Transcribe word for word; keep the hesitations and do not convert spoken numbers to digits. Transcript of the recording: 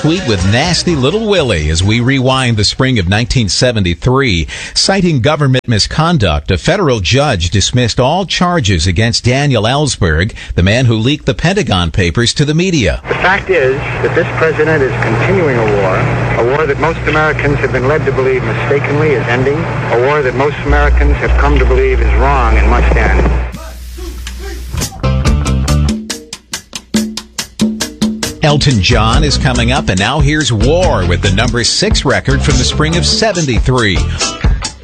Suite with Nasty Little Willie as we rewind the spring of nineteen seventy-three. Citing government misconduct, a federal judge dismissed all charges against Daniel Ellsberg, the man who leaked the Pentagon Papers to the media. The fact is that this president is continuing a war, a war that most Americans have been led to believe mistakenly is ending, a war that most Americans have come to believe is wrong and must end. Elton John is coming up, and now here's War with the number six record from the spring of seventy-three.